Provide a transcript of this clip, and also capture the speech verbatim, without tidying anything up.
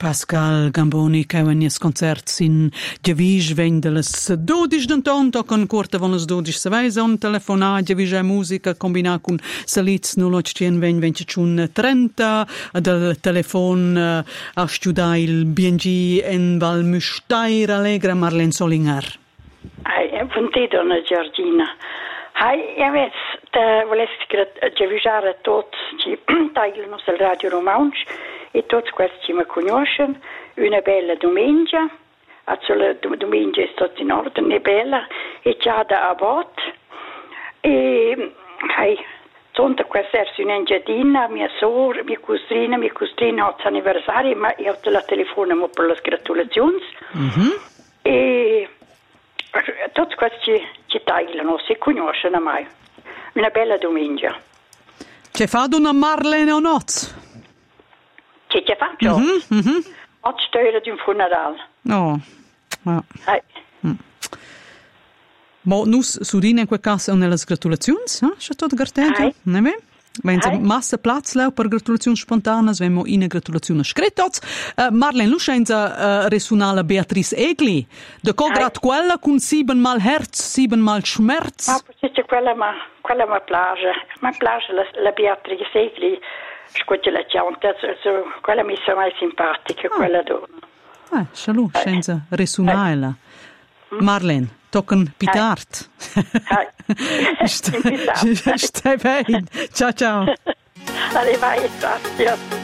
Pascal Gamboni che vegnes concerts in Giavisch vegn de las dodisch d'anton tocan curta von las dodisch savais on telefonà Giavisch musica combinà cun salits null otcien vegn venticiun trenta del telefon uh, a studiare il B and G en Val Müstair Allegra Marlene Solinger. Hai, buongiorno donna Giorgina. Hai, io ves, te volessi Giavischare a tutti ci tagliano sul Radio Romansch e tutti questi ci mi conoscono. Una bella domenica, la domenica è stata in ordine, bella, e già da Abot. E hai, Sonntag questa era una engiadina, mia sorella, mia cugina, mia cugina ha l'anniversario, ma io te la telefoniamo per le gratulazioni. Mm-hmm. E tutti questi ci, ci tagliano, si conoscono mai. Una bella domenica. C'è fatto una Marlene o not? Che ci faccio? Mm-hmm, mm-hmm. Ho storia di un funerale. No. No. Hai. Mm. Ma nus surina in quel caso nelle gratulazioni, eh? C'è tutto garantito, ne me? Wenn es massa Platz lau per gratulazioni spontanas, wenn mo eine gratulazione scritto. Uh, Marlene, lu scheint a uh, resonale Beatrice Egli. De co grat quella con sieben mal Herz, sieben mal Schmerz. Ma forse quella ma quella ma piace. Ma piace la, la Beatrice Egli. Scuote la chianta, so, quella mi sa mai simpatica, ah. Quella donna. Eh, schalu, scheint a resonale. Eh. Marlene, tocken pitart. Hai. Stai bene. Ciao ciao. Allez, vai, grazie.